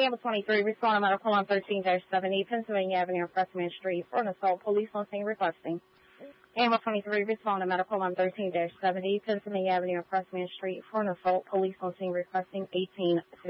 Gamble 23, respond to medical on 13-70, Pennsylvania Avenue, Pressman Street, for an assault. Police on scene requesting. Gamble 23, respond to medical on 13-70, Pennsylvania Avenue, Pressman Street, for an assault. Police on scene requesting 18.